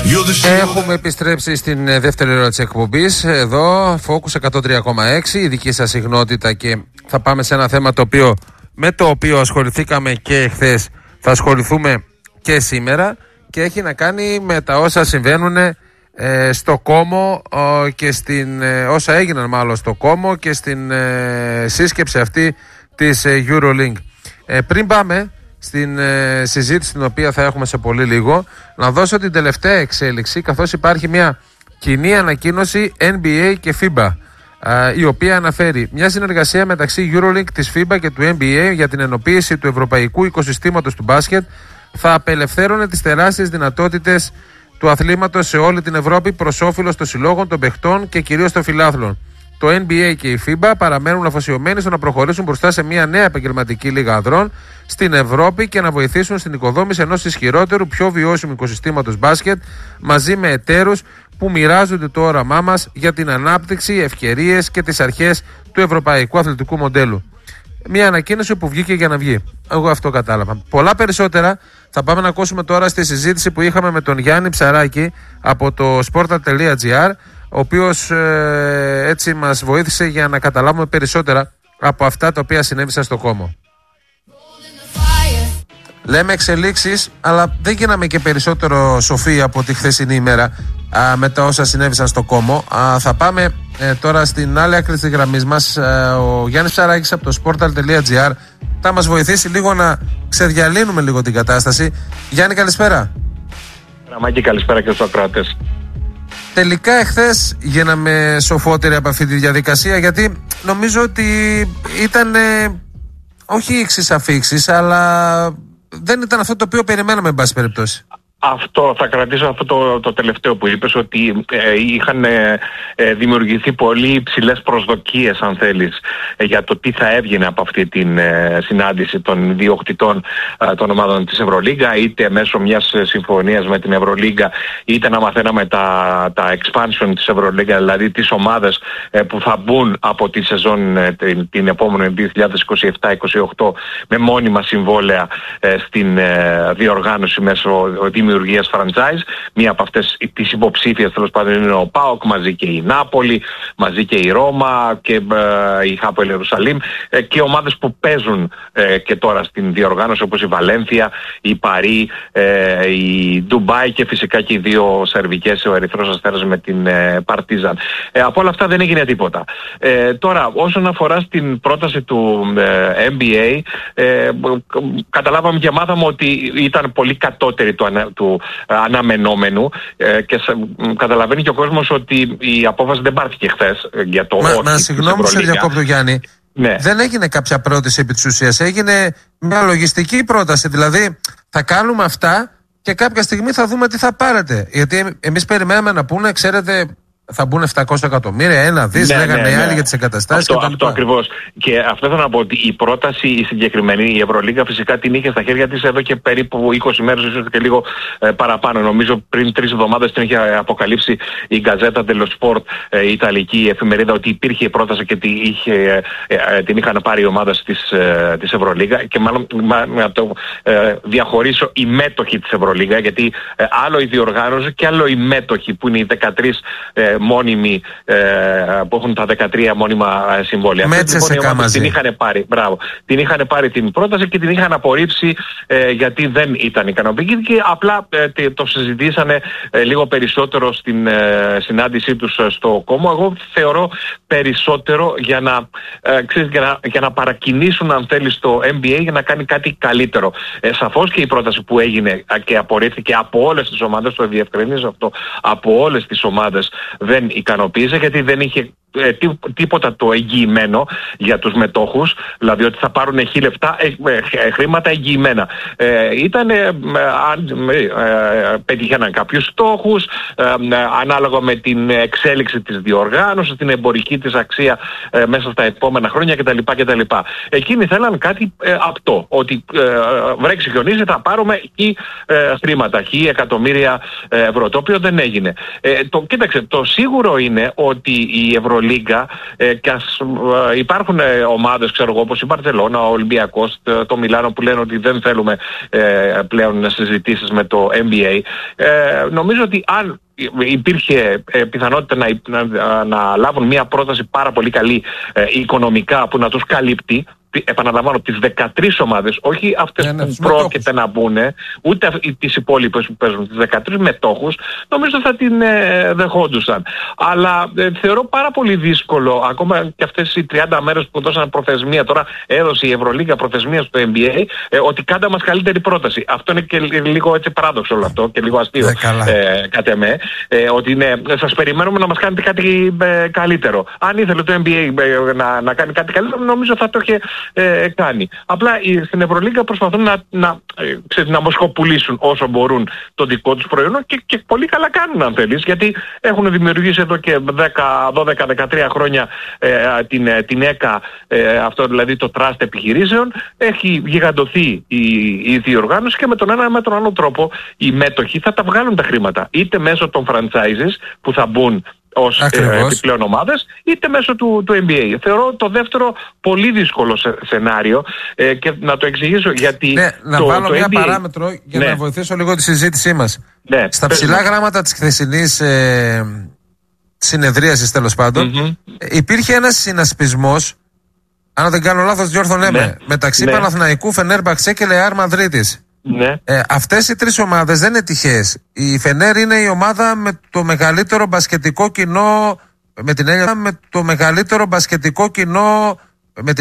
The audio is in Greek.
Έχουμε επιστρέψει στην δεύτερη ώρα της εκπομπής. Εδώ, Focus 103,6, η δική σας συχνότητα, και θα πάμε σε ένα θέμα με το οποίο ασχοληθήκαμε και χθες, θα ασχοληθούμε και σήμερα, και έχει να κάνει με τα όσα συμβαίνουν στο Κόμο και όσα έγιναν μάλλον στο Κόμο και στην σύσκεψη αυτή της EuroLink. Πριν πάμε στην συζήτηση την οποία θα έχουμε σε πολύ λίγο, να δώσω την τελευταία εξέλιξη, καθώς υπάρχει μια κοινή ανακοίνωση NBA και FIBA, η οποία αναφέρει μια συνεργασία μεταξύ EuroLink, της FIBA και του NBA για την ενοποίηση του ευρωπαϊκού οικοσυστήματος του μπάσκετ. Θα απελευθέρωνε τις τεράστιες δυνατότητες του αθλήματος σε όλη την Ευρώπη προς όφελος των συλλόγων, των παιχτών και κυρίως των φιλάθλων. Το NBA και η FIBA παραμένουν αφοσιωμένοι στο να προχωρήσουν μπροστά σε μια νέα επαγγελματική λίγα ανδρών στην Ευρώπη και να βοηθήσουν στην οικοδόμηση ενός ισχυρότερου, πιο βιώσιμου οικοσυστήματος μπάσκετ, μαζί με εταίρους που μοιράζονται το όραμά μας για την ανάπτυξη, ευκαιρίες και τις αρχές του ευρωπαϊκού αθλητικού μοντέλου. Μια ανακοίνωση που βγήκε για να βγει. Εγώ αυτό κατάλαβα. Πολλά περισσότερα θα πάμε να ακούσουμε τώρα στη συζήτηση που είχαμε με τον Γιάννη Ψαράκη από το sportal.gr, ο οποίος έτσι μας βοήθησε για να καταλάβουμε περισσότερα από αυτά τα οποία συνέβησαν στο Κόμο. Λέμε εξελίξεις, αλλά δεν γίναμε και περισσότερο σοφοί από τη χθεσινή ημέρα με τα όσα συνέβησαν στο Κόμο. Θα πάμε τώρα στην άλλη άκρη της γραμμής μας. Ο Γιάννης Ψαράκης από το sportal.gr θα μας βοηθήσει λίγο να ξεδιαλύνουμε λίγο την κατάσταση. Γιάννη, καλησπέρα. Ραμάκη, καλησπέρα και στους ακροατές. Τελικά εχθές γίναμε σοφότεροι από αυτή τη διαδικασία, γιατί νομίζω ότι ήταν όχι ήξεις αφήξεις, αλλά δεν ήταν αυτό το οποίο περιμέναμε εν πάση περιπτώσει. Αυτό, θα κρατήσω αυτό το τελευταίο που είπες, ότι είχαν δημιουργηθεί πολύ υψηλές προσδοκίες, αν θέλεις, για το τι θα έβγαινε από αυτή την συνάντηση των διοκτητών των ομάδων της Ευρωλίγκα, είτε μέσω μιας συμφωνίας με την Ευρωλίγκα, είτε να μαθαίναμε τα expansion της Ευρωλίγκα, δηλαδή τις ομάδες που θα μπουν από τη σεζόν την επόμενη 2027-2028 με μόνιμα συμβόλαια στην διοργάνωση μέσω δημιουργίας franchise. Μία από αυτές τις υποψήφιες τέλος πάντων είναι ο ΠΑΟΚ, μαζί και η Νάπολη, μαζί και η Ρώμα και η Χάπολ Ιερουσαλήμ, και ομάδες που παίζουν και τώρα στην διοργάνωση, όπως η Βαλένθια, η Παρί, η Ντουμπάι και φυσικά και οι δύο σερβικές, ο Ερυθρός Αστέρας με την Παρτίζαν. Από όλα αυτά δεν έγινε τίποτα. Τώρα, όσον αφορά στην πρόταση του NBA, καταλάβαμε και μάθαμε ότι ήταν πολύ κατώτερη του αναμενόμενου, και καταλαβαίνει και ο κόσμος ότι η απόφαση δεν πάρθηκε χθες για το όχι. Μα συγγνώμη που σε διακόπτω, Γιάννη. Ναι. Δεν έγινε κάποια πρόταση επί της ουσίας. Έγινε μια λογιστική πρόταση. Δηλαδή θα κάνουμε αυτά και κάποια στιγμή θα δούμε τι θα πάρετε. Γιατί εμείς περιμέναμε να πούνε, ξέρετε, θα μπουν 700 εκατομμύρια, ένα δις, λέγανε οι άλλοι για τις εγκαταστάσεις κτλ. Αυτό ακριβώς. Και αυτό θέλω να πω, ότι η πρόταση η συγκεκριμένη, η Ευρωλίγκα φυσικά την είχε στα χέρια της εδώ και περίπου 20 μέρες, ίσως και λίγο παραπάνω. Νομίζω πριν 3 εβδομάδες την είχε αποκαλύψει η Gazzetta dello Sport, η Ιταλική εφημερίδα, ότι υπήρχε η πρόταση και την είχαν πάρει οι ομάδες της Ευρωλίγκα. Και μάλλον να το διαχωρίσω, οι μέτοχοι της Ευρωλίγκα, γιατί άλλο η διοργάνωση και άλλο οι μέτοχοι, που είναι οι 13 μόνιμοι, που έχουν τα 13 μόνιμα συμβόλαια. Την είχαν πάρει, την είχαν πάρει την πρόταση και την είχαν απορρίψει, γιατί δεν ήταν ικανοποιητική, και απλά το συζητήσανε λίγο περισσότερο στην συνάντησή τους στο Κόμο. Εγώ θεωρώ περισσότερο για να παρακινήσουν, αν θέλεις, το NBA για να κάνει κάτι καλύτερο. Σαφώς και η πρόταση που έγινε και απορρίφθηκε από όλες τις ομάδες, το διευκρινίζω αυτό, από όλες τις ομάδες δεν ικανοποίησε, γιατί δεν είχε τίποτα το εγγυημένο για τους μετόχους, δηλαδή ότι θα πάρουν χρήματα εγγυημένα. Πετυχαίναν κάποιους στόχους ανάλογα με την εξέλιξη της διοργάνωσης, την εμπορική της αξία μέσα στα επόμενα χρόνια κτλ. Εκείνοι θέλαν κάτι απτό, ότι βρέξει χιονίζει, θα πάρουμε χρήματα, εκατομμύρια ευρώ, το οποίο δεν έγινε. Κοίταξε, το σίγουρο είναι ότι η Ευρωλίγα Ευρωλίγκα και υπάρχουν ομάδες, ξέρω εγώ, όπως η Μπαρτσελώνα, ο Ολυμπιακός, το Μιλάνο, που λένε ότι δεν θέλουμε πλέον συζητήσεις με το NBA. Νομίζω ότι αν υπήρχε πιθανότητα να λάβουν μια πρόταση πάρα πολύ καλή οικονομικά που να τους καλύπτει, επαναλαμβάνω, τις 13 ομάδες, όχι αυτές που πρόκειται να μπουν, ούτε τις υπόλοιπες που παίζουν, τις 13 μετόχους, νομίζω θα την δεχόντουσαν. Αλλά θεωρώ πάρα πολύ δύσκολο, ακόμα και αυτές οι 30 μέρες που δώσαν προθεσμία, τώρα έδωσε η Ευρωλίγκα προθεσμία στο NBA, ότι κάντε μας καλύτερη πρόταση. Αυτό είναι και λίγο έτσι παράδοξο όλο αυτό και λίγο αστείο, κατ' εμέ, ότι σας περιμένουμε να μας κάνετε κάτι καλύτερο. Αν ήθελε το NBA να κάνει κάτι καλύτερο, νομίζω θα το είχε κάνει. Απλά στην Ευρωλίγκα προσπαθούν να μοσχοπουλήσουν όσο μπορούν το δικό τους προϊόν και πολύ καλά κάνουν, αν θέλεις, γιατί έχουν δημιουργήσει εδώ και 12-13 χρόνια την ΕΚΑ, αυτό δηλαδή το Trust επιχειρήσεων, έχει γιγαντωθεί η διοργάνωση και με τον ένα με τον άλλο τρόπο οι μέτοχοι θα τα βγάλουν τα χρήματα, είτε μέσω των franchises που θα μπουν ως επιπλέον ομάδες, είτε μέσω του NBA. Θεωρώ το δεύτερο πολύ δύσκολο σενάριο και να το εξηγήσω γιατί. Να βάλω μια NBA... παράμετρο για να βοηθήσω λίγο τη συζήτησή μας. Στα ψηλά γράμματα της χθεσινής συνεδρίασης, τέλος πάντων, υπήρχε ένας συνασπισμός, αν δεν κάνω λάθος διόρθωνε με, μεταξύ Παναθηναϊκού, Φενέρμπαξε και Ρεάλ Μαδρίτης. Αυτές οι τρεις ομάδες δεν είναι τυχαίες. Η Φενέρ είναι η ομάδα με το μεγαλύτερο μπασκετικό κοινό, με την έννοια με το μεγαλύτερο μπασκετικό κοινό, με την